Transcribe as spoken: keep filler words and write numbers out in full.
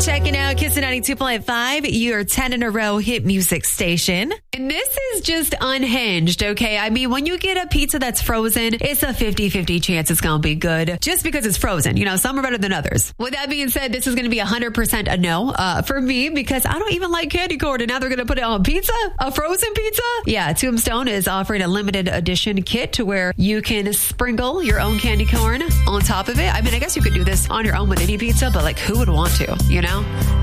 Checking out Kiss ninety-two point five, your ten in a row hit music station. And this is just unhinged, okay? I mean, when you get a pizza that's frozen, it's a fifty-fifty chance it's going to be good just because it's frozen. You know, some are better than others. With that being said, this is going to be one hundred percent a no uh, for me because I don't even like candy corn. And now they're going to put it on pizza? A frozen pizza? Yeah, Tombstone is offering a limited edition kit to where you can sprinkle your own candy corn on top of it. I mean, I guess you could do this on your own with any pizza, but like who would want to, you know?